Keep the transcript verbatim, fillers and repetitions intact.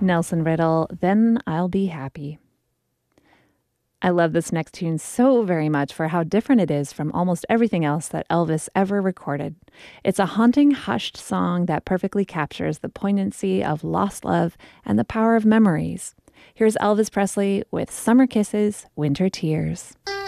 Nelson Riddle, Then I'll Be Happy. I love this next tune so very much for how different it is from almost everything else that Elvis ever recorded. It's a haunting, hushed song that perfectly captures the poignancy of lost love and the power of memories. Here's Elvis Presley with Summer Kisses, Winter Tears.